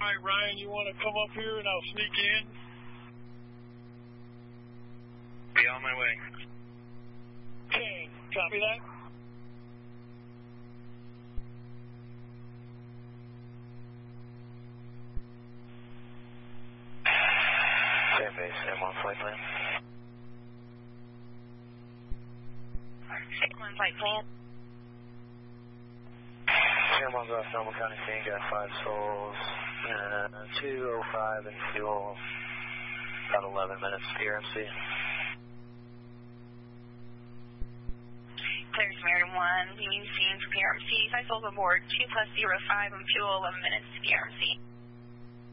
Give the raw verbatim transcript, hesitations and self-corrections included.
right, Ryan, you want to come up here and I'll sneak in? Be on my way. Okay, copy that. Same base, M one flight plan. M one flight plan. M one's off Noble County scene, got five souls, uh, two oh five and fuel, about eleven minutes P R M C. Clear Samaritan one, being seen for P R M C, five souls aboard, two plus zero five and fuel, eleven minutes to P R M C.